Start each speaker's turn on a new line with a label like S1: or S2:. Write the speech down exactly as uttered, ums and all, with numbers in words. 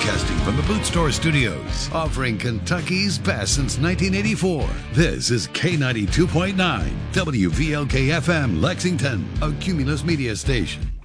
S1: Broadcasting from the Boot Store Studios, offering Kentucky's best since nineteen eighty-four. This is K ninety-two point nine, W V L K F M, Lexington, a Cumulus Media station.